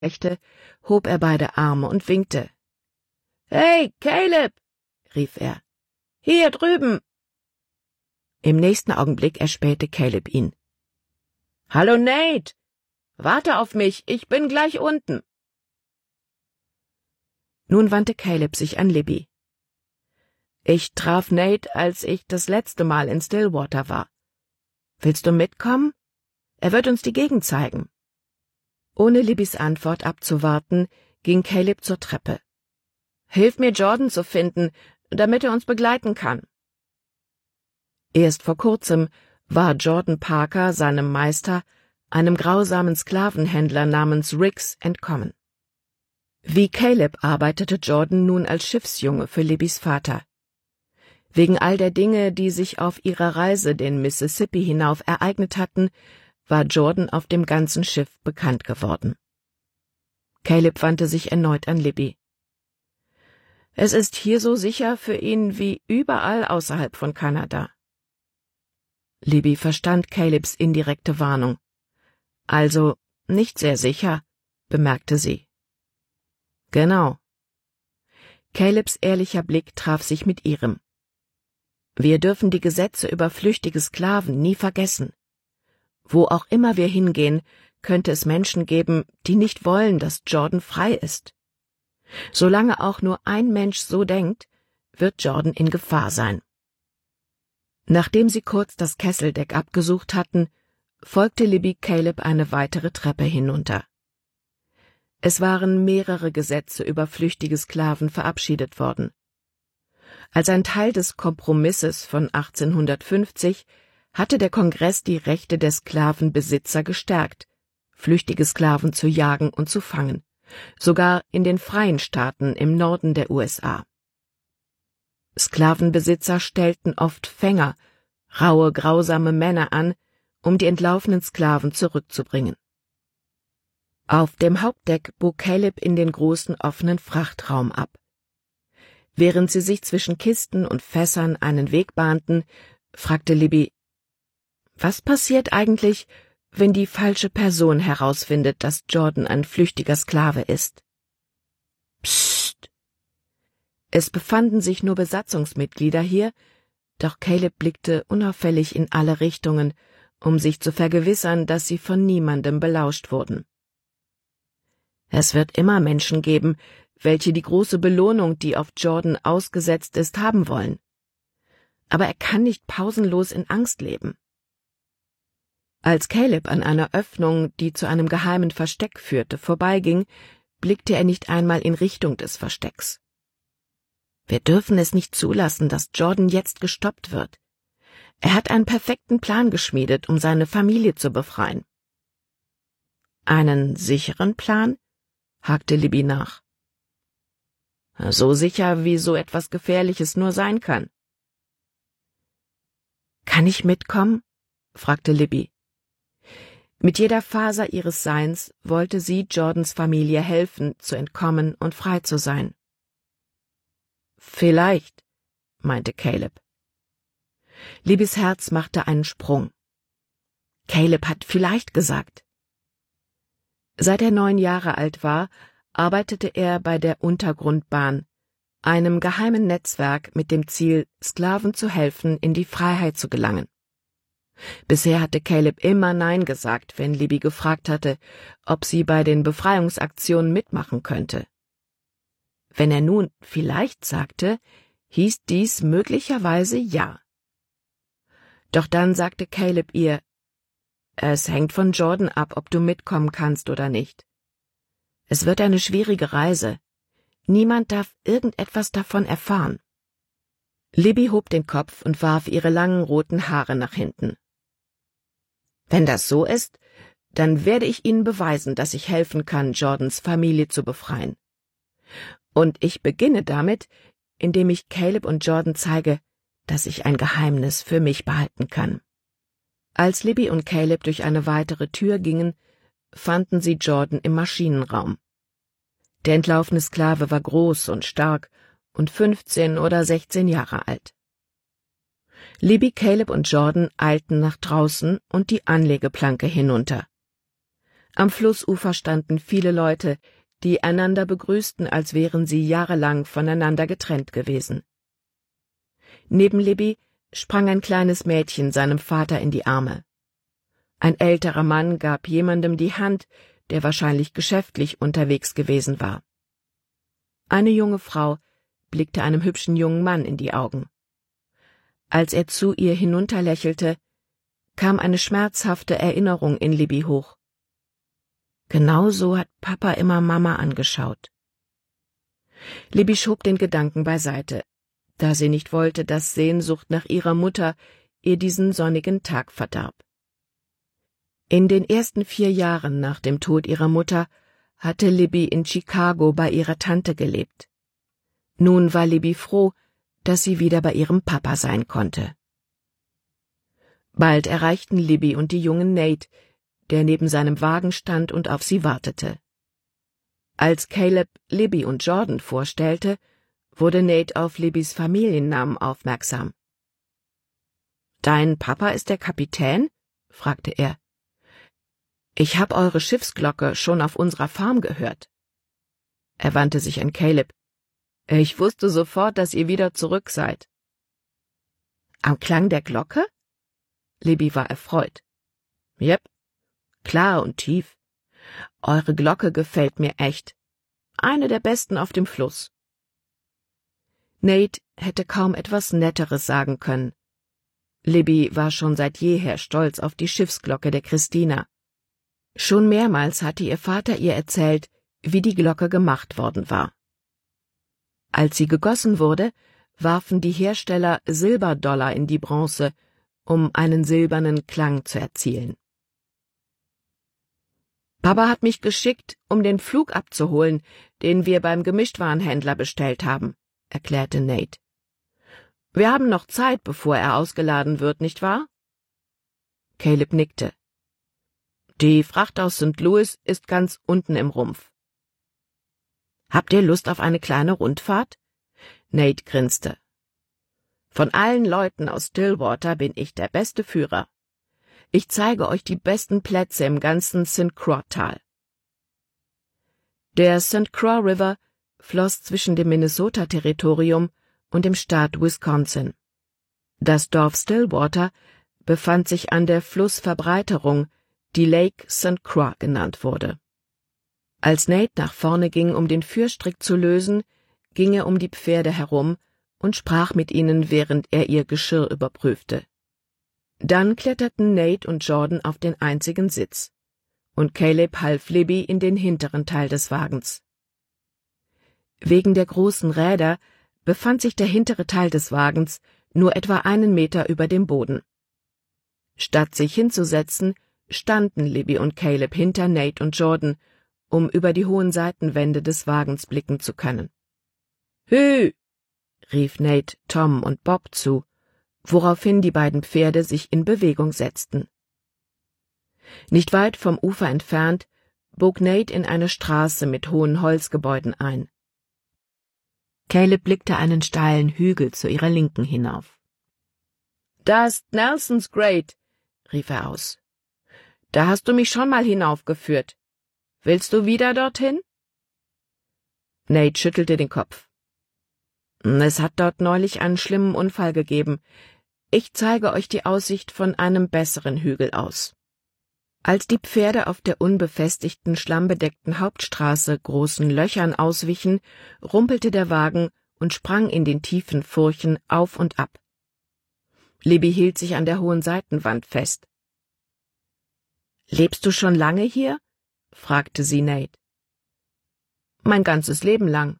erreichte, hob er beide Arme und winkte. »Hey, Caleb«, rief er, »hier drüben!« Im nächsten Augenblick erspähte Caleb ihn. »Hallo, Nate! Warte auf mich, ich bin gleich unten!« Nun wandte Caleb sich an Libby. »Ich traf Nate, als ich das letzte Mal in Stillwater war. Willst du mitkommen? Er wird uns die Gegend zeigen.« Ohne Libbys Antwort abzuwarten, ging Caleb zur Treppe. »Hilf mir, Jordan zu finden, damit er uns begleiten kann.« Erst vor kurzem war Jordan Parker seinem Meister, einem grausamen Sklavenhändler namens Riggs, entkommen. Wie Caleb arbeitete Jordan nun als Schiffsjunge für Libbys Vater. Wegen all der Dinge, die sich auf ihrer Reise den Mississippi hinauf ereignet hatten, war Jordan auf dem ganzen Schiff bekannt geworden. Caleb wandte sich erneut an Libby. »Es ist hier so sicher für ihn wie überall außerhalb von Kanada.« Libby verstand Calebs indirekte Warnung. »Also nicht sehr sicher«, bemerkte sie. »Genau.« Calebs ehrlicher Blick traf sich mit ihrem. »Wir dürfen die Gesetze über flüchtige Sklaven nie vergessen. Wo auch immer wir hingehen, könnte es Menschen geben, die nicht wollen, dass Jordan frei ist. Solange auch nur ein Mensch so denkt, wird Jordan in Gefahr sein.« Nachdem sie kurz das Kesseldeck abgesucht hatten, folgte Libby Caleb eine weitere Treppe hinunter. Es waren mehrere Gesetze über flüchtige Sklaven verabschiedet worden. Als ein Teil des Kompromisses von 1850 hatte der Kongress die Rechte der Sklavenbesitzer gestärkt, flüchtige Sklaven zu jagen und zu fangen, sogar in den freien Staaten im Norden der USA. Sklavenbesitzer stellten oft Fänger, raue, grausame Männer an, um die entlaufenen Sklaven zurückzubringen. Auf dem Hauptdeck bog Caleb in den großen offenen Frachtraum ab. Während sie sich zwischen Kisten und Fässern einen Weg bahnten, fragte Libby, »Was passiert eigentlich, wenn die falsche Person herausfindet, dass Jordan ein flüchtiger Sklave ist?« »Psst!« Es befanden sich nur Besatzungsmitglieder hier, doch Caleb blickte unauffällig in alle Richtungen, um sich zu vergewissern, dass sie von niemandem belauscht wurden. Es wird immer Menschen geben, welche die große Belohnung, die auf Jordan ausgesetzt ist, haben wollen. Aber er kann nicht pausenlos in Angst leben. Als Caleb an einer Öffnung, die zu einem geheimen Versteck führte, vorbeiging, blickte er nicht einmal in Richtung des Verstecks. Wir dürfen es nicht zulassen, dass Jordan jetzt gestoppt wird. Er hat einen perfekten Plan geschmiedet, um seine Familie zu befreien. »Einen sicheren Plan?« hakte Libby nach. »So sicher, wie so etwas Gefährliches nur sein kann.« »Kann ich mitkommen?« fragte Libby. Mit jeder Faser ihres Seins wollte sie Jordans Familie helfen, zu entkommen und frei zu sein. »Vielleicht«, meinte Caleb. Libbys Herz machte einen Sprung. Caleb hat vielleicht gesagt. Seit er 9 Jahre alt war, arbeitete er bei der Untergrundbahn, einem geheimen Netzwerk mit dem Ziel, Sklaven zu helfen, in die Freiheit zu gelangen. Bisher hatte Caleb immer Nein gesagt, wenn Libby gefragt hatte, ob sie bei den Befreiungsaktionen mitmachen könnte. Wenn er nun vielleicht sagte, hieß dies möglicherweise ja. Doch dann sagte Caleb ihr, »Es hängt von Jordan ab, ob du mitkommen kannst oder nicht. Es wird eine schwierige Reise. Niemand darf irgendetwas davon erfahren.« Libby hob den Kopf und warf ihre langen roten Haare nach hinten. »Wenn das so ist, dann werde ich Ihnen beweisen, dass ich helfen kann, Jordans Familie zu befreien. Und ich beginne damit, indem ich Caleb und Jordan zeige, dass ich ein Geheimnis für mich behalten kann.« Als Libby und Caleb durch eine weitere Tür gingen, fanden sie Jordan im Maschinenraum. Der entlaufene Sklave war groß und stark und 15 oder 16 Jahre alt. Libby, Caleb und Jordan eilten nach draußen und die Anlegeplanke hinunter. Am Flussufer standen viele Leute, die einander begrüßten, als wären sie jahrelang voneinander getrennt gewesen. Neben Libby sprang ein kleines Mädchen seinem Vater in die Arme. Ein älterer Mann gab jemandem die Hand, der wahrscheinlich geschäftlich unterwegs gewesen war. Eine junge Frau blickte einem hübschen jungen Mann in die Augen. Als er zu ihr hinunterlächelte, kam eine schmerzhafte Erinnerung in Libby hoch. Genau so hat Papa immer Mama angeschaut. Libby schob den Gedanken beiseite, da sie nicht wollte, dass Sehnsucht nach ihrer Mutter ihr diesen sonnigen Tag verdarb. In den ersten 4 Jahren nach dem Tod ihrer Mutter hatte Libby in Chicago bei ihrer Tante gelebt. Nun war Libby froh, dass sie wieder bei ihrem Papa sein konnte. Bald erreichten Libby und die jungen Nate, der neben seinem Wagen stand und auf sie wartete. Als Caleb Libby und Jordan vorstellte, wurde Nate auf Libbys Familiennamen aufmerksam. »Dein Papa ist der Kapitän?« fragte er. »Ich hab eure Schiffsglocke schon auf unserer Farm gehört.« Er wandte sich an Caleb. »Ich wusste sofort, dass ihr wieder zurück seid.« »Am Klang der Glocke?« Libby war erfreut. »Jep, klar und tief. Eure Glocke gefällt mir echt. Eine der besten auf dem Fluss.« Nate hätte kaum etwas Netteres sagen können. Libby war schon seit jeher stolz auf die Schiffsglocke der Christina. Schon mehrmals hatte ihr Vater ihr erzählt, wie die Glocke gemacht worden war. Als sie gegossen wurde, warfen die Hersteller Silberdollar in die Bronze, um einen silbernen Klang zu erzielen. »Papa hat mich geschickt, um den Flug abzuholen, den wir beim Gemischtwarenhändler bestellt haben«, erklärte Nate. »Wir haben noch Zeit, bevor er ausgeladen wird, nicht wahr?« Caleb nickte. »Die Fracht aus St. Louis ist ganz unten im Rumpf.« »Habt ihr Lust auf eine kleine Rundfahrt?« Nate grinste. »Von allen Leuten aus Stillwater bin ich der beste Führer. Ich zeige euch die besten Plätze im ganzen St. Croix-Tal.« Der St. Croix River floss zwischen dem Minnesota-Territorium und dem Staat Wisconsin. Das Dorf Stillwater befand sich an der Flussverbreiterung, die Lake St. Croix genannt wurde. Als Nate nach vorne ging, um den Führstrick zu lösen, ging er um die Pferde herum und sprach mit ihnen, während er ihr Geschirr überprüfte. Dann kletterten Nate und Jordan auf den einzigen Sitz, und Caleb half Libby in den hinteren Teil des Wagens. Wegen der großen Räder befand sich der hintere Teil des Wagens nur etwa 1 Meter über dem Boden. Statt sich hinzusetzen, standen Libby und Caleb hinter Nate und Jordan, um über die hohen Seitenwände des Wagens blicken zu können. »Hü!« rief Nate Tom und Bob zu, woraufhin die beiden Pferde sich in Bewegung setzten. Nicht weit vom Ufer entfernt bog Nate in eine Straße mit hohen Holzgebäuden ein. Caleb blickte einen steilen Hügel zu ihrer Linken hinauf. »Da ist Nelson's Grate«, rief er aus. »Da hast du mich schon mal hinaufgeführt. Willst du wieder dorthin?« Nate schüttelte den Kopf. »Es hat dort neulich einen schlimmen Unfall gegeben. Ich zeige euch die Aussicht von einem besseren Hügel aus.« Als die Pferde auf der unbefestigten, schlammbedeckten Hauptstraße großen Löchern auswichen, rumpelte der Wagen und sprang in den tiefen Furchen auf und ab. Libby hielt sich an der hohen Seitenwand fest. »Lebst du schon lange hier?« fragte sie Nate. »Mein ganzes Leben lang.«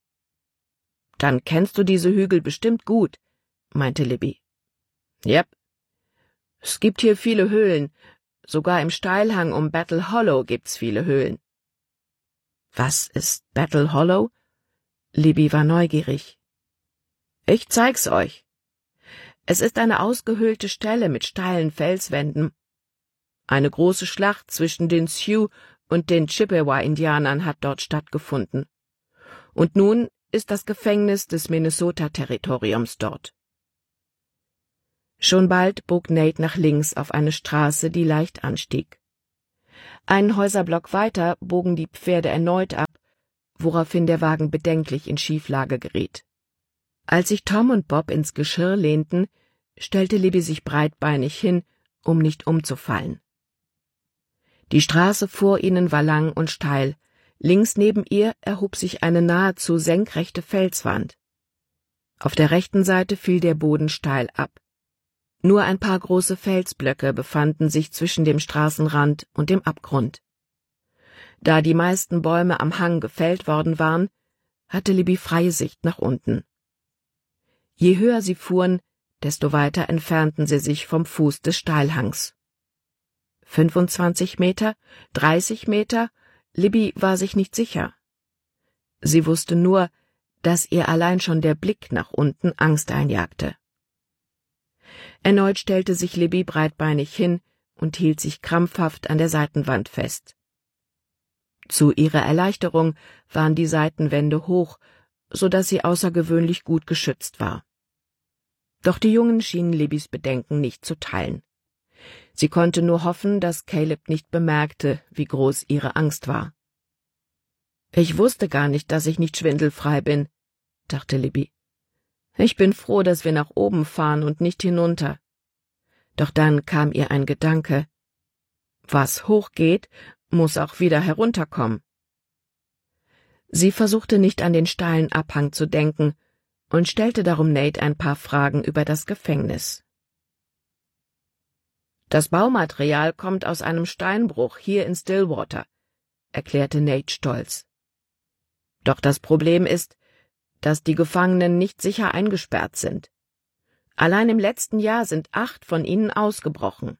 »Dann kennst du diese Hügel bestimmt gut«, meinte Libby. »Jep. Es gibt hier viele Höhlen. Sogar im Steilhang um Battle Hollow gibt's viele Höhlen.« »Was ist Battle Hollow?« Libby war neugierig. »Ich zeig's euch. Es ist eine ausgehöhlte Stelle mit steilen Felswänden. Eine große Schlacht zwischen den Sioux und den Chippewa-Indianern hat dort stattgefunden. Und nun ist das Gefängnis des Minnesota-Territoriums dort.« Schon bald bog Nate nach links auf eine Straße, die leicht anstieg. Einen Häuserblock weiter bogen die Pferde erneut ab, woraufhin der Wagen bedenklich in Schieflage geriet. Als sich Tom und Bob ins Geschirr lehnten, stellte Libby sich breitbeinig hin, um nicht umzufallen. Die Straße vor ihnen war lang und steil, links neben ihr erhob sich eine nahezu senkrechte Felswand. Auf der rechten Seite fiel der Boden steil ab. Nur ein paar große Felsblöcke befanden sich zwischen dem Straßenrand und dem Abgrund. Da die meisten Bäume am Hang gefällt worden waren, hatte Libby freie Sicht nach unten. Je höher sie fuhren, desto weiter entfernten sie sich vom Fuß des Steilhangs. 25 Meter, 30 Meter, Libby war sich nicht sicher. Sie wusste nur, dass ihr allein schon der Blick nach unten Angst einjagte. Erneut stellte sich Libby breitbeinig hin und hielt sich krampfhaft an der Seitenwand fest. Zu ihrer Erleichterung waren die Seitenwände hoch, so dass sie außergewöhnlich gut geschützt war. Doch die Jungen schienen Libbys Bedenken nicht zu teilen. Sie konnte nur hoffen, dass Caleb nicht bemerkte, wie groß ihre Angst war. »Ich wusste gar nicht, dass ich nicht schwindelfrei bin«, dachte Libby. »Ich bin froh, dass wir nach oben fahren und nicht hinunter.« Doch dann kam ihr ein Gedanke. Was hochgeht, muss auch wieder herunterkommen. Sie versuchte nicht an den steilen Abhang zu denken und stellte darum Nate ein paar Fragen über das Gefängnis. »Das Baumaterial kommt aus einem Steinbruch hier in Stillwater«, erklärte Nate stolz. »Doch das Problem ist, dass die Gefangenen nicht sicher eingesperrt sind. Allein im letzten Jahr sind 8 von ihnen ausgebrochen.«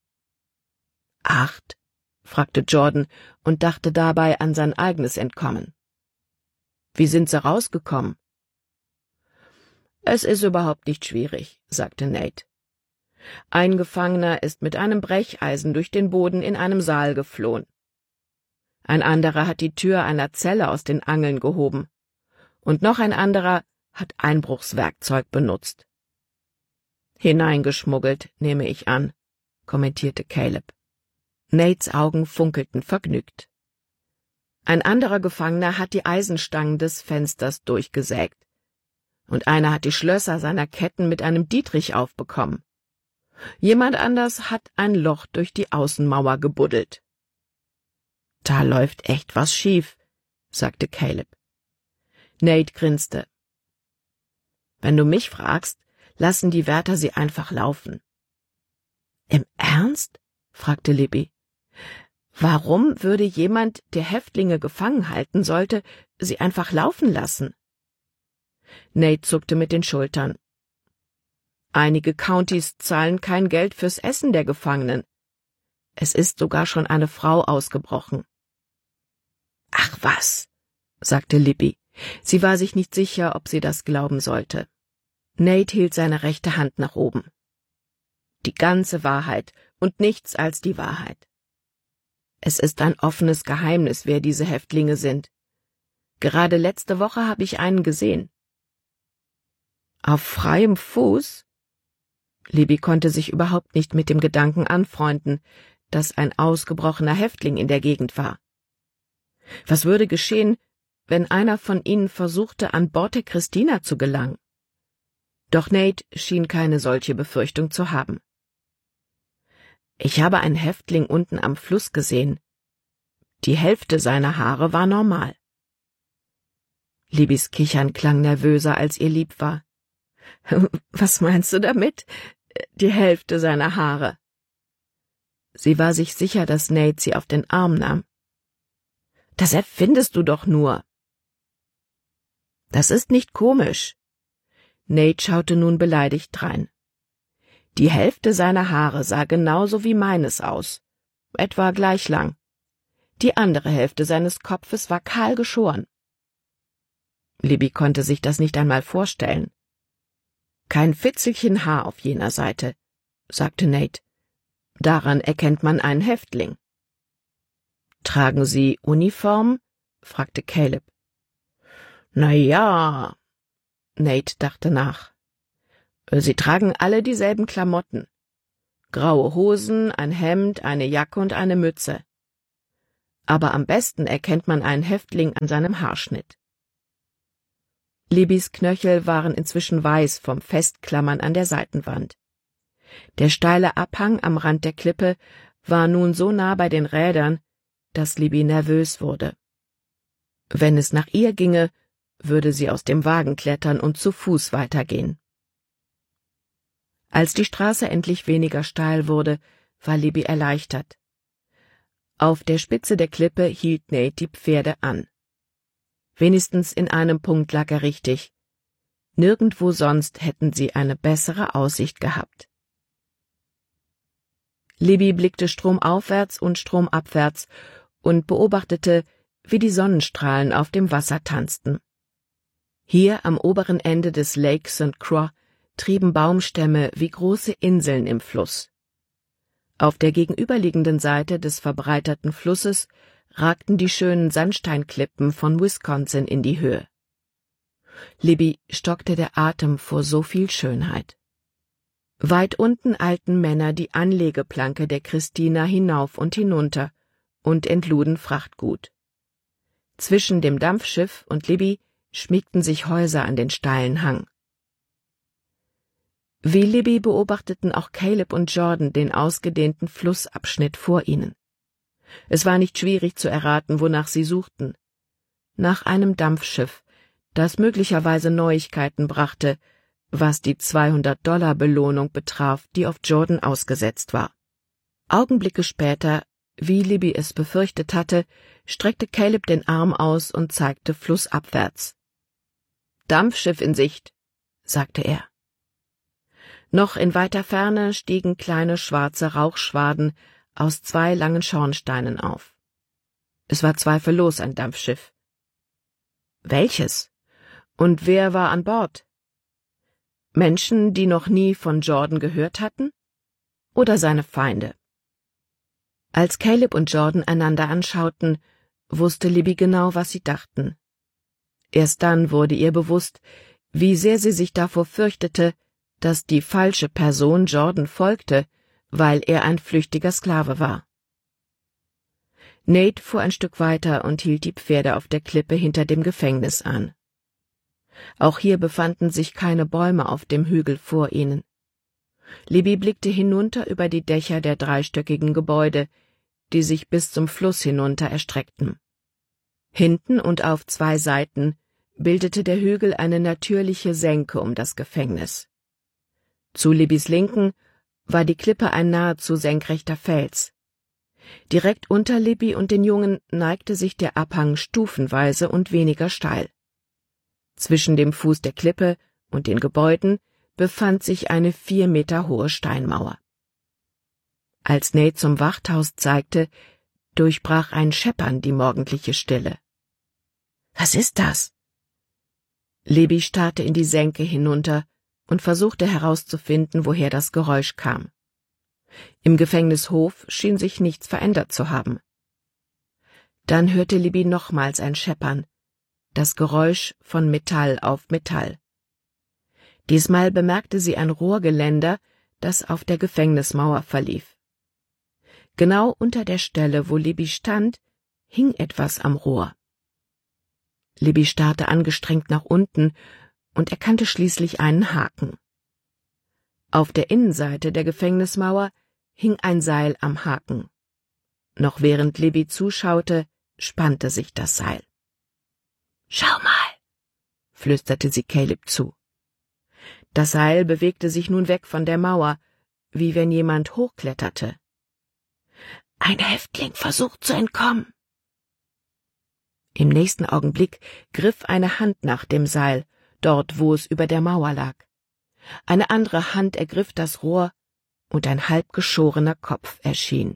»8?« fragte Jordan und dachte dabei an sein eigenes Entkommen. »Wie sind sie rausgekommen?« »Es ist überhaupt nicht schwierig«, sagte Nate. »Ein Gefangener ist mit einem Brecheisen durch den Boden in einem Saal geflohen. Ein anderer hat die Tür einer Zelle aus den Angeln gehoben. Und noch ein anderer hat Einbruchswerkzeug benutzt.« »Hineingeschmuggelt, nehme ich an«, kommentierte Caleb. Nates Augen funkelten vergnügt. »Ein anderer Gefangener hat die Eisenstangen des Fensters durchgesägt. Und einer hat die Schlösser seiner Ketten mit einem Dietrich aufbekommen. Jemand anders hat ein Loch durch die Außenmauer gebuddelt.« »Da läuft echt was schief«, sagte Caleb. Nate grinste. »Wenn du mich fragst, lassen die Wärter sie einfach laufen.« »Im Ernst?« fragte Libby. »Warum würde jemand, der Häftlinge gefangen halten sollte, sie einfach laufen lassen?« Nate zuckte mit den Schultern. »Einige Countys zahlen kein Geld fürs Essen der Gefangenen. Es ist sogar schon eine Frau ausgebrochen.« »Ach was«, sagte Libby. Sie war sich nicht sicher, ob sie das glauben sollte. Nate hielt seine rechte Hand nach oben. »Die ganze Wahrheit und nichts als die Wahrheit. Es ist ein offenes Geheimnis, wer diese Häftlinge sind. Gerade letzte Woche habe ich einen gesehen.« »Auf freiem Fuß?« Libby konnte sich überhaupt nicht mit dem Gedanken anfreunden, dass ein ausgebrochener Häftling in der Gegend war. Was würde geschehen, wenn einer von ihnen versuchte, an Bord der Christina zu gelangen? Doch Nate schien keine solche Befürchtung zu haben. »Ich habe einen Häftling unten am Fluss gesehen. Die Hälfte seiner Haare war normal.« Libbys Kichern klang nervöser, als ihr lieb war. »Was meinst du damit? Die Hälfte seiner Haare?« Sie war sich sicher, dass Nate sie auf den Arm nahm. »Das erfindest du doch nur.« »Das ist nicht komisch.« Nate schaute nun beleidigt drein. »Die Hälfte seiner Haare sah genauso wie meines aus, etwa gleich lang. Die andere Hälfte seines Kopfes war kahl geschoren.« Libby konnte sich das nicht einmal vorstellen. »Kein Fitzelchen Haar auf jener Seite«, sagte Nate. »Daran erkennt man einen Häftling.« »Tragen Sie Uniform?« fragte Caleb. »Na ja«, Nate dachte nach. »Sie tragen alle dieselben Klamotten. Graue Hosen, ein Hemd, eine Jacke und eine Mütze. aber am besten erkennt man einen Häftling an seinem Haarschnitt. Libbys Knöchel waren inzwischen weiß vom Festklammern an der Seitenwand. Der steile Abhang am Rand der Klippe war nun so nah bei den Rädern, dass Libby nervös wurde. Wenn es nach ihr ginge, würde sie aus dem Wagen klettern und zu Fuß weitergehen. Als die Straße endlich weniger steil wurde, war Libby erleichtert. Auf der Spitze der Klippe hielt Nate die Pferde an. Wenigstens in einem Punkt lag er richtig. Nirgendwo sonst hätten sie eine bessere Aussicht gehabt. Libby blickte stromaufwärts und stromabwärts und beobachtete, wie die Sonnenstrahlen auf dem Wasser tanzten. Hier am oberen Ende des Lake St. Croix trieben Baumstämme wie große Inseln im Fluss. Auf der gegenüberliegenden Seite des verbreiterten Flusses ragten die schönen Sandsteinklippen von Wisconsin in die Höhe. Libby stockte der Atem vor so viel Schönheit. Weit unten eilten Männer die Anlegeplanke der Christina hinauf und hinunter und entluden Frachtgut. Zwischen dem Dampfschiff und Libby schmiegten sich Häuser an den steilen Hang. Wie Libby beobachteten auch Caleb und Jordan den ausgedehnten Flussabschnitt vor ihnen. Es war nicht schwierig zu erraten, wonach sie suchten. Nach einem Dampfschiff, das möglicherweise Neuigkeiten brachte, was die $200 betraf, die auf Jordan ausgesetzt war. Augenblicke später, wie Libby es befürchtet hatte, streckte Caleb den Arm aus und zeigte flussabwärts. »Dampfschiff in Sicht«, sagte er. Noch in weiter Ferne stiegen kleine schwarze Rauchschwaden aus 2 langen Schornsteinen auf. Es war zweifellos ein Dampfschiff. Welches? Und wer war an Bord? Menschen, die noch nie von Jordan gehört hatten? Oder seine Feinde? Als Caleb und Jordan einander anschauten, wusste Libby genau, was sie dachten. Erst dann wurde ihr bewusst, wie sehr sie sich davor fürchtete, dass die falsche Person Jordan folgte, weil er ein flüchtiger Sklave war. Nate fuhr ein Stück weiter und hielt die Pferde auf der Klippe hinter dem Gefängnis an. Auch hier befanden sich keine Bäume auf dem Hügel vor ihnen. Libby blickte hinunter über die Dächer der 3-stöckigen Gebäude, die sich bis zum Fluss hinunter erstreckten. Hinten und auf 2 Seiten bildete der Hügel eine natürliche Senke um das Gefängnis. Zu Libbys Linken war die Klippe ein nahezu senkrechter Fels. Direkt unter Libby und den Jungen neigte sich der Abhang stufenweise und weniger steil. Zwischen dem Fuß der Klippe und den Gebäuden befand sich eine 4 Meter hohe Steinmauer. Als Nate zum Wachthaus zeigte, durchbrach ein Scheppern die morgendliche Stille. »Was ist das?« Libby starrte in die Senke hinunter und versuchte herauszufinden, woher das Geräusch kam. Im Gefängnishof schien sich nichts verändert zu haben. Dann hörte Libby nochmals ein Scheppern, das Geräusch von Metall auf Metall. Diesmal bemerkte sie ein Rohrgeländer, das auf der Gefängnismauer verlief. Genau unter der Stelle, wo Libby stand, hing etwas am Rohr. Libby starrte angestrengt nach unten und erkannte schließlich einen Haken. Auf der Innenseite der Gefängnismauer hing ein Seil am Haken. Noch während Libby zuschaute, spannte sich das Seil. »Schau mal«, flüsterte sie Caleb zu. Das Seil bewegte sich nun weg von der Mauer, wie wenn jemand hochkletterte. »Ein Häftling versucht zu entkommen.« Im nächsten Augenblick griff eine Hand nach dem Seil, dort wo es über der Mauer lag. Eine andere Hand ergriff das Rohr, und ein halbgeschorener Kopf erschien.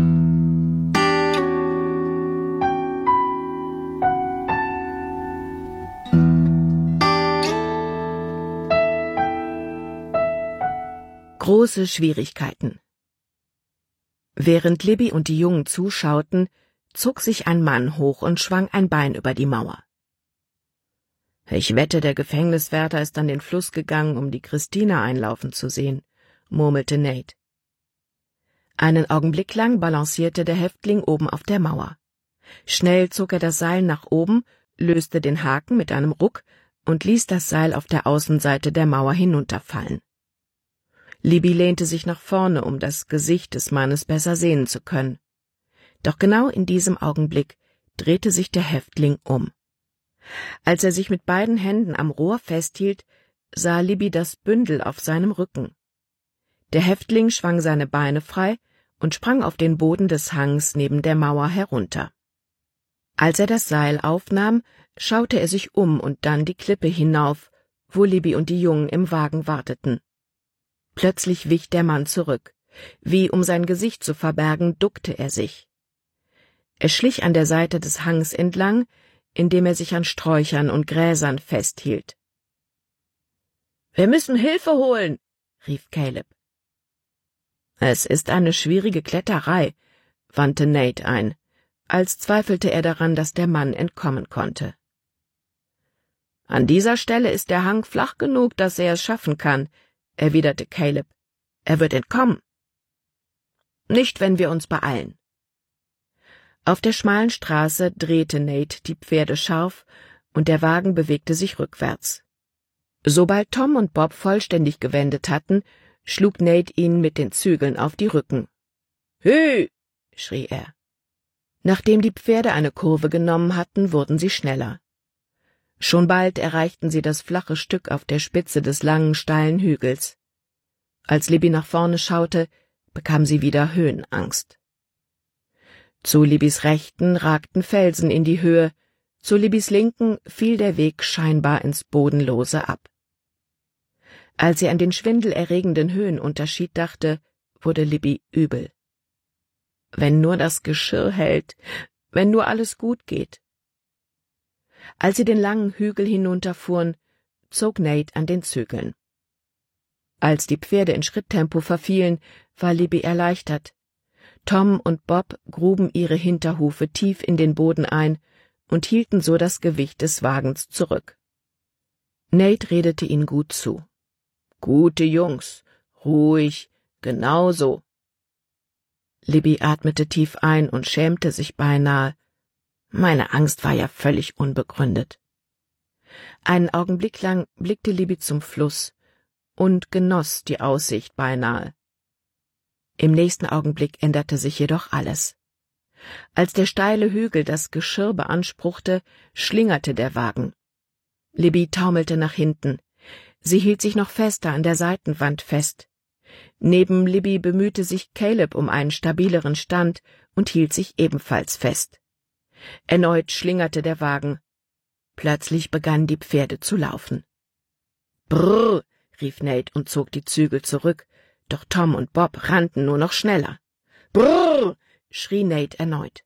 Große Schwierigkeiten. Während Libby und die Jungen zuschauten, zog sich ein Mann hoch und schwang ein Bein über die Mauer. »Ich wette, der Gefängniswärter ist an den Fluss gegangen, um die Christina einlaufen zu sehen«, murmelte Nate. Einen Augenblick lang balancierte der Häftling oben auf der Mauer. Schnell zog er das Seil nach oben, löste den Haken mit einem Ruck und ließ das Seil auf der Außenseite der Mauer hinunterfallen. Libby lehnte sich nach vorne, um das Gesicht des Mannes besser sehen zu können. Doch genau in diesem Augenblick drehte sich der Häftling um. Als er sich mit beiden Händen am Rohr festhielt, sah Libby das Bündel auf seinem Rücken. Der Häftling schwang seine Beine frei und sprang auf den Boden des Hangs neben der Mauer herunter. Als er das Seil aufnahm, schaute er sich um und dann die Klippe hinauf, wo Libby und die Jungen im Wagen warteten. Plötzlich wich der Mann zurück. Wie um sein Gesicht zu verbergen, duckte er sich. Er schlich an der Seite des Hangs entlang, indem er sich an Sträuchern und Gräsern festhielt. »Wir müssen Hilfe holen«, rief Caleb. »Es ist eine schwierige Kletterei«, wandte Nate ein, als zweifelte er daran, dass der Mann entkommen konnte. »An dieser Stelle ist der Hang flach genug, dass er es schaffen kann«, erwiderte Caleb. »Er wird entkommen.« »Nicht, wenn wir uns beeilen.« Auf der schmalen Straße drehte Nate die Pferde scharf, und der Wagen bewegte sich rückwärts. Sobald Tom und Bob vollständig gewendet hatten, schlug Nate ihnen mit den Zügeln auf die Rücken. »Hü!« schrie er. Nachdem die Pferde eine Kurve genommen hatten, wurden sie schneller. Schon bald erreichten sie das flache Stück auf der Spitze des langen, steilen Hügels. Als Libby nach vorne schaute, bekam sie wieder Höhenangst. Zu Libbys Rechten ragten Felsen in die Höhe, zu Libbys Linken fiel der Weg scheinbar ins Bodenlose ab. Als sie an den schwindelerregenden Höhenunterschied dachte, wurde Libby übel. Wenn nur das Geschirr hält, wenn nur alles gut geht. Als sie den langen Hügel hinunterfuhren, zog Nate an den Zügeln. Als die Pferde in Schritttempo verfielen, war Libby erleichtert. Tom und Bob gruben ihre Hinterhufe tief in den Boden ein und hielten so das Gewicht des Wagens zurück. Nate redete ihnen gut zu. »Gute Jungs, ruhig, genau so.« Libby atmete tief ein und schämte sich beinahe. Meine Angst war ja völlig unbegründet. Einen Augenblick lang blickte Libby zum Fluss und genoss die Aussicht beinahe. Im nächsten Augenblick änderte sich jedoch alles. Als der steile Hügel das Geschirr beanspruchte, schlingerte der Wagen. Libby taumelte nach hinten. Sie hielt sich noch fester an der Seitenwand fest. Neben Libby bemühte sich Caleb um einen stabileren Stand und hielt sich ebenfalls fest. Erneut schlingerte der Wagen. Plötzlich begannen die Pferde zu laufen. »Brrr«, rief Nate und zog die Zügel zurück, doch Tom und Bob rannten nur noch schneller. »Brrr«, schrie Nate erneut.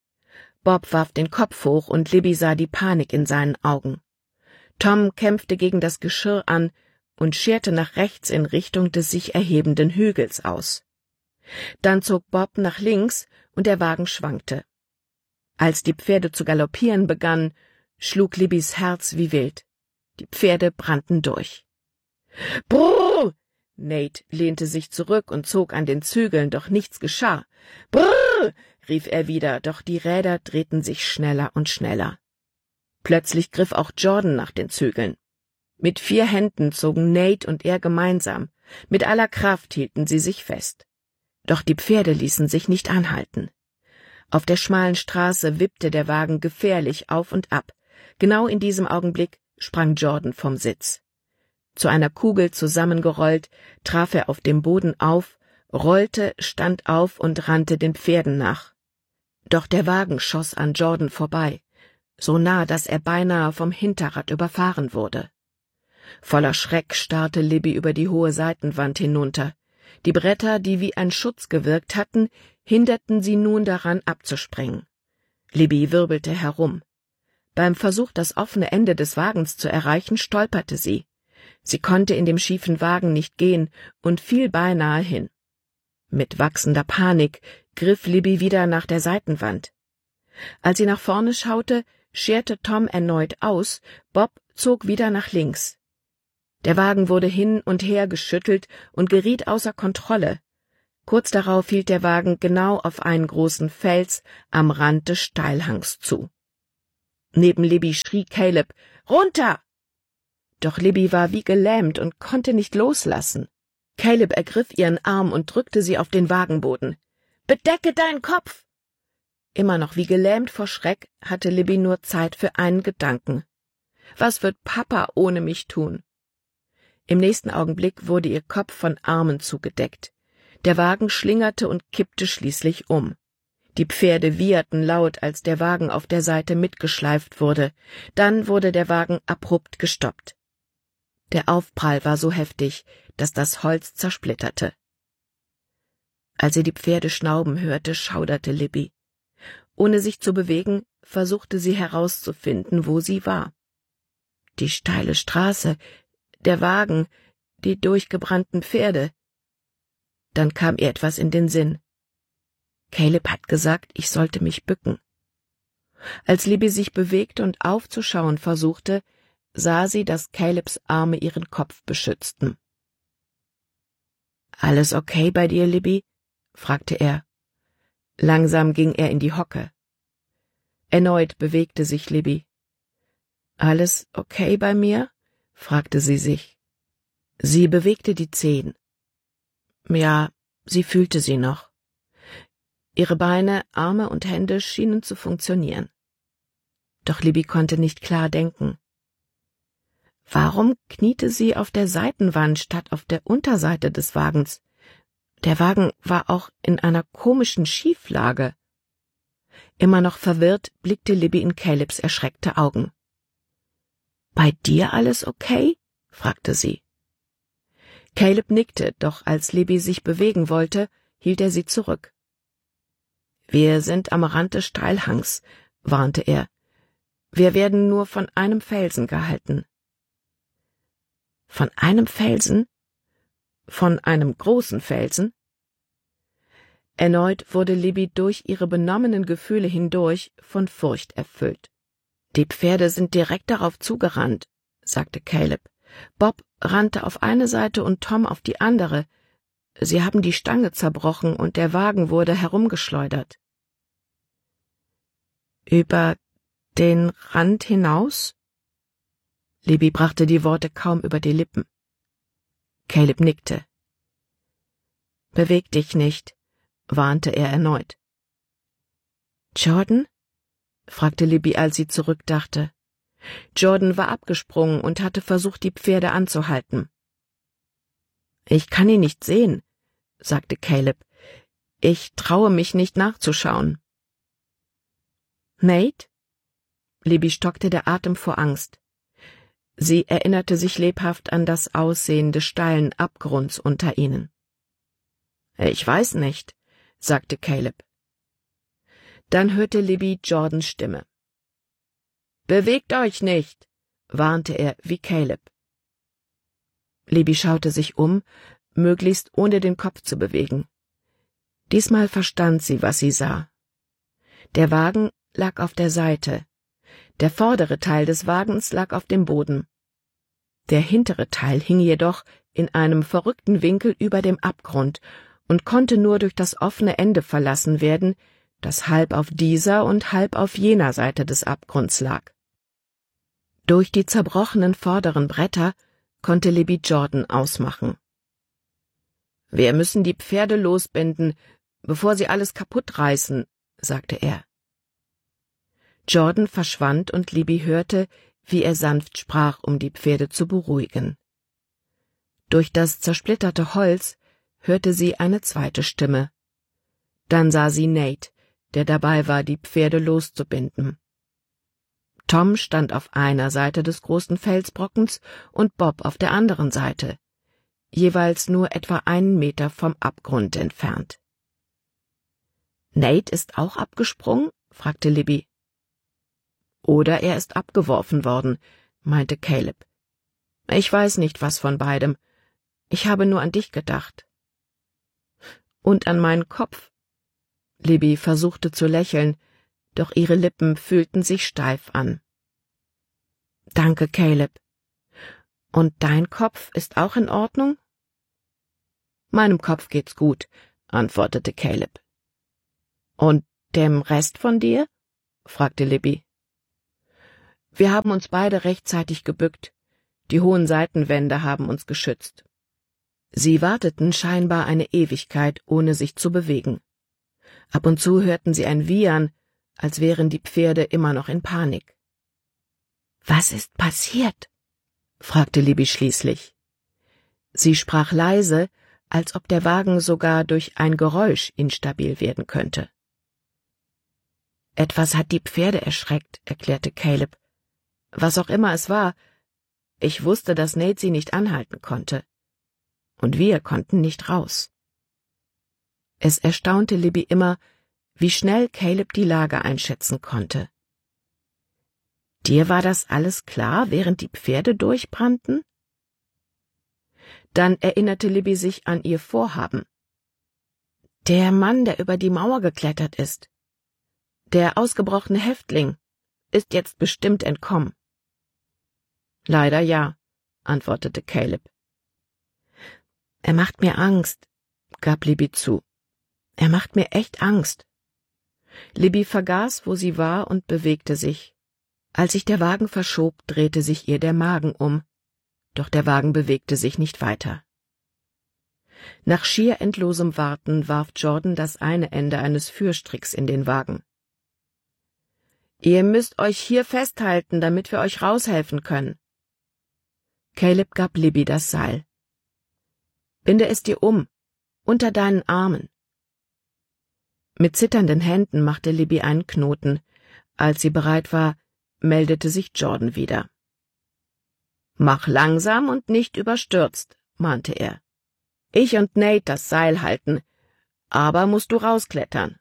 Bob warf den Kopf hoch und Libby sah die Panik in seinen Augen. Tom kämpfte gegen das Geschirr an und scherte nach rechts in Richtung des sich erhebenden Hügels aus. Dann zog Bob nach links und der Wagen schwankte. Als die Pferde zu galoppieren begannen, schlug Libbys Herz wie wild. Die Pferde brannten durch. »Brrr!« Nate lehnte sich zurück und zog an den Zügeln, doch nichts geschah. »Brrr!« rief er wieder, doch die Räder drehten sich schneller und schneller. Plötzlich griff auch Jordan nach den Zügeln. Mit 4 Händen zogen Nate und er gemeinsam. Mit aller Kraft hielten sie sich fest. Doch die Pferde ließen sich nicht anhalten. Auf der schmalen Straße wippte der Wagen gefährlich auf und ab. Genau in diesem Augenblick sprang Jordan vom Sitz. Zu einer Kugel zusammengerollt, traf er auf dem Boden auf, rollte, stand auf und rannte den Pferden nach. Doch der Wagen schoss an Jordan vorbei, so nah, dass er beinahe vom Hinterrad überfahren wurde. Voller Schreck starrte Libby über die hohe Seitenwand hinunter. Die Bretter, die wie ein Schutz gewirkt hatten, hinderten sie nun daran, abzuspringen. Libby wirbelte herum. Beim Versuch, das offene Ende des Wagens zu erreichen, stolperte sie. Sie konnte in dem schiefen Wagen nicht gehen und fiel beinahe hin. Mit wachsender Panik griff Libby wieder nach der Seitenwand. Als sie nach vorne schaute, scherte Tom erneut aus, Bob zog wieder nach links. Der Wagen wurde hin und her geschüttelt und geriet außer Kontrolle. Kurz darauf hielt der Wagen genau auf einen großen Fels am Rand des Steilhangs zu. Neben Libby schrie Caleb: »Runter!« Doch Libby war wie gelähmt und konnte nicht loslassen. Caleb ergriff ihren Arm und drückte sie auf den Wagenboden. »Bedecke deinen Kopf!« Immer noch wie gelähmt vor Schreck hatte Libby nur Zeit für einen Gedanken. Was wird Papa ohne mich tun? Im nächsten Augenblick wurde ihr Kopf von Armen zugedeckt. Der Wagen schlingerte und kippte schließlich um. Die Pferde wieherten laut, als der Wagen auf der Seite mitgeschleift wurde. Dann wurde der Wagen abrupt gestoppt. Der Aufprall war so heftig, dass das Holz zersplitterte. Als sie die Pferde schnauben hörte, schauderte Libby. Ohne sich zu bewegen, versuchte sie herauszufinden, wo sie war. Die steile Straße, der Wagen, die durchgebrannten Pferde. Dann kam ihr etwas in den Sinn. Caleb hat gesagt, ich sollte mich bücken. Als Libby sich bewegte und aufzuschauen versuchte, sah sie, dass Calebs Arme ihren Kopf beschützten. »Alles okay bei dir, Libby?« fragte er. Langsam ging er in die Hocke. Erneut bewegte sich Libby. »Alles okay bei mir?« fragte sie sich. Sie bewegte die Zehen. Ja, sie fühlte sie noch. Ihre Beine, Arme und Hände schienen zu funktionieren. Doch Libby konnte nicht klar denken. Warum kniete sie auf der Seitenwand statt auf der Unterseite des Wagens? Der Wagen war auch in einer komischen Schieflage. Immer noch verwirrt blickte Libby in Calebs erschreckte Augen. »Bei dir alles okay?« fragte sie. Caleb nickte, doch als Libby sich bewegen wollte, hielt er sie zurück. »Wir sind am Rand des Steilhangs«, warnte er. »Wir werden nur von einem Felsen gehalten.« »Von einem Felsen? Von einem großen Felsen?« Erneut wurde Libby durch ihre benommenen Gefühle hindurch von Furcht erfüllt. »Die Pferde sind direkt darauf zugerannt«, sagte Caleb. »Bob rannte auf eine Seite und Tom auf die andere. Sie haben die Stange zerbrochen und der Wagen wurde herumgeschleudert.« »Über den Rand hinaus?« Libby brachte die Worte kaum über die Lippen. Caleb nickte. »Beweg dich nicht«, warnte er erneut. »Jordan?« fragte Libby, als sie zurückdachte. Jordan war abgesprungen und hatte versucht, die Pferde anzuhalten. »Ich kann ihn nicht sehen«, sagte Caleb. »Ich traue mich nicht nachzuschauen.« »Nate?« Libby stockte der Atem vor Angst. Sie erinnerte sich lebhaft an das Aussehen des steilen Abgrunds unter ihnen. »Ich weiß nicht«, sagte Caleb. Dann hörte Libby Jordans Stimme. »Bewegt euch nicht«, warnte er wie Caleb. Libby schaute sich um, möglichst ohne den Kopf zu bewegen. Diesmal verstand sie, was sie sah. Der Wagen lag auf der Seite. Der vordere Teil des Wagens lag auf dem Boden. Der hintere Teil hing jedoch in einem verrückten Winkel über dem Abgrund und konnte nur durch das offene Ende verlassen werden, das halb auf dieser und halb auf jener Seite des Abgrunds lag. Durch die zerbrochenen vorderen Bretter konnte Libby Jordan ausmachen. »Wir müssen die Pferde losbinden, bevor sie alles kaputt reißen«, sagte er. Jordan verschwand und Libby hörte, wie er sanft sprach, um die Pferde zu beruhigen. Durch das zersplitterte Holz hörte sie eine zweite Stimme. Dann sah sie Nate, der dabei war, die Pferde loszubinden. Tom stand auf einer Seite des großen Felsbrockens und Bob auf der anderen Seite, jeweils nur etwa 1 Meter vom Abgrund entfernt. »Nate ist auch abgesprungen?« fragte Libby. »Oder er ist abgeworfen worden«, meinte Caleb. »Ich weiß nicht, was von beidem. Ich habe nur an dich gedacht.« »Und an meinen Kopf?« Libby versuchte zu lächeln, doch ihre Lippen fühlten sich steif an. »Danke, Caleb. Und dein Kopf ist auch in Ordnung?« »Meinem Kopf geht's gut«, antwortete Caleb. »Und dem Rest von dir?« fragte Libby. »Wir haben uns beide rechtzeitig gebückt. Die hohen Seitenwände haben uns geschützt.« Sie warteten scheinbar eine Ewigkeit, ohne sich zu bewegen. Ab und zu hörten sie ein Wiehern, als wären die Pferde immer noch in Panik. »Was ist passiert?« fragte Libby schließlich. Sie sprach leise, als ob der Wagen sogar durch ein Geräusch instabil werden könnte. »Etwas hat die Pferde erschreckt«, erklärte Caleb. »Was auch immer es war, ich wusste, dass Nate sie nicht anhalten konnte. Und wir konnten nicht raus.« Es erstaunte Libby immer, wie schnell Caleb die Lage einschätzen konnte. »Dir war das alles klar, während die Pferde durchbrannten?« Dann erinnerte Libby sich an ihr Vorhaben. »Der Mann, der über die Mauer geklettert ist, der ausgebrochene Häftling, ist jetzt bestimmt entkommen.« »Leider ja«, antwortete Caleb. »Er macht mir Angst«, gab Libby zu. »Er macht mir echt Angst.« Libby vergaß, wo sie war, und bewegte sich. Als sich der Wagen verschob, drehte sich ihr der Magen um, doch der Wagen bewegte sich nicht weiter. Nach schier endlosem Warten warf Jordan das eine Ende eines Führstricks in den Wagen. »Ihr müsst euch hier festhalten, damit wir euch raushelfen können.« Caleb gab Libby das Seil. »Binde es dir unter deinen Armen.« Mit zitternden Händen machte Libby einen Knoten. Als sie bereit war, meldete sich Jordan wieder. »Mach langsam und nicht überstürzt«, mahnte er. »Ich und Nate das Seil halten, aber musst du rausklettern.«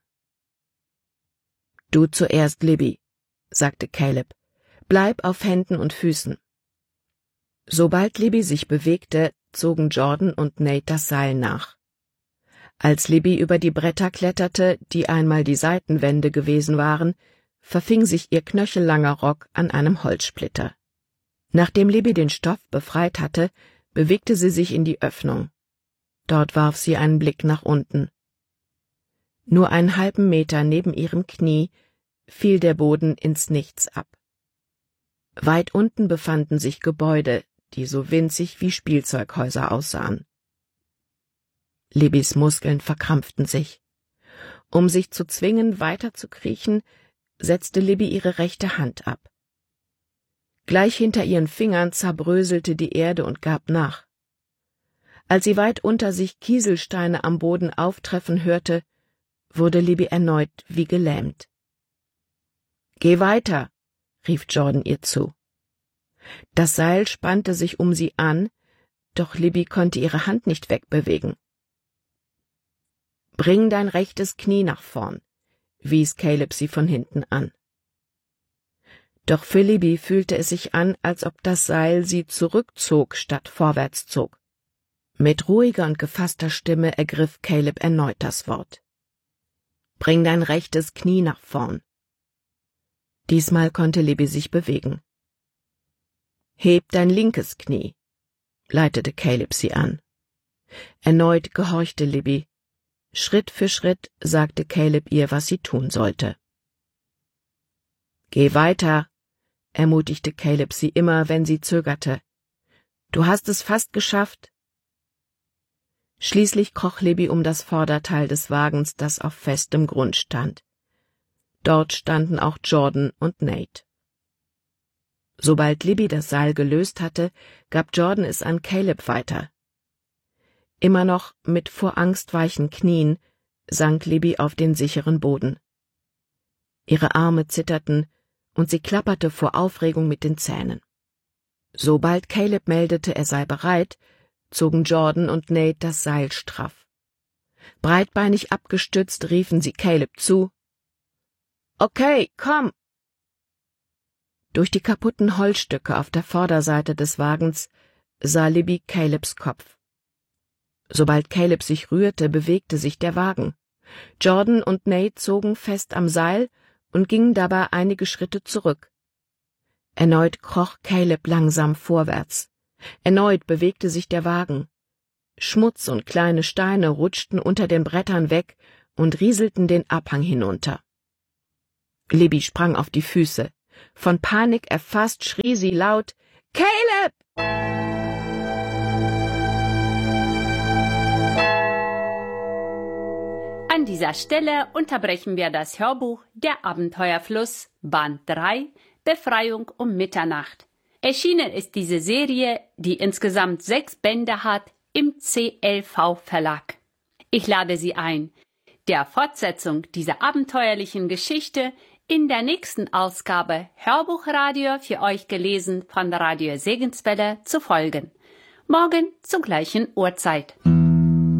»Du zuerst, Libby«, sagte Caleb. »Bleib auf Händen und Füßen.« Sobald Libby sich bewegte, zogen Jordan und Nate das Seil nach. Als Libby über die Bretter kletterte, die einmal die Seitenwände gewesen waren, verfing sich ihr knöchellanger Rock an einem Holzsplitter. Nachdem Libby den Stoff befreit hatte, bewegte sie sich in die Öffnung. Dort warf sie einen Blick nach unten. Nur einen halben Meter neben ihrem Knie fiel der Boden ins Nichts ab. Weit unten befanden sich Gebäude, die so winzig wie Spielzeughäuser aussahen. Libbys Muskeln verkrampften sich. Um sich zu zwingen, weiterzukriechen, setzte Libby ihre rechte Hand ab. Gleich hinter ihren Fingern zerbröselte die Erde und gab nach. Als sie weit unter sich Kieselsteine am Boden auftreffen hörte, wurde Libby erneut wie gelähmt. »Geh weiter«, rief Jordan ihr zu. Das Seil spannte sich um sie an, doch Libby konnte ihre Hand nicht wegbewegen. »Bring dein rechtes Knie nach vorn«, wies Caleb sie von hinten an. Doch für Libby fühlte es sich an, als ob das Seil sie zurückzog statt vorwärts zog. Mit ruhiger und gefasster Stimme ergriff Caleb erneut das Wort. »Bring dein rechtes Knie nach vorn.« Diesmal konnte Libby sich bewegen. »Heb dein linkes Knie«, leitete Caleb sie an. Erneut gehorchte Libby. Schritt für Schritt sagte Caleb ihr, was sie tun sollte. »Geh weiter«, ermutigte Caleb sie immer, wenn sie zögerte. »Du hast es fast geschafft.« Schließlich kroch Libby um das Vorderteil des Wagens, das auf festem Grund stand. Dort standen auch Jordan und Nate. Sobald Libby das Seil gelöst hatte, gab Jordan es an Caleb weiter. Immer noch mit vor Angst weichen Knien sank Libby auf den sicheren Boden. Ihre Arme zitterten und sie klapperte vor Aufregung mit den Zähnen. Sobald Caleb meldete, er sei bereit, zogen Jordan und Nate das Seil straff. Breitbeinig abgestützt riefen sie Caleb zu: »Okay, komm!« Durch die kaputten Holzstücke auf der Vorderseite des Wagens sah Libby Calebs Kopf. Sobald Caleb sich rührte, bewegte sich der Wagen. Jordan und Nate zogen fest am Seil und gingen dabei einige Schritte zurück. Erneut kroch Caleb langsam vorwärts. Erneut bewegte sich der Wagen. Schmutz und kleine Steine rutschten unter den Brettern weg und rieselten den Abhang hinunter. Libby sprang auf die Füße. Von Panik erfasst schrie sie laut: »Caleb!« An dieser Stelle unterbrechen wir das Hörbuch Der Abenteuerfluss, Band 3, Befreiung um Mitternacht. Erschienen ist diese Serie, die insgesamt 6 Bände hat, im CLV Verlag. Ich lade Sie ein, der Fortsetzung dieser abenteuerlichen Geschichte in der nächsten Ausgabe Hörbuchradio für euch gelesen von Radio Segenswelle zu folgen. Morgen zur gleichen Uhrzeit.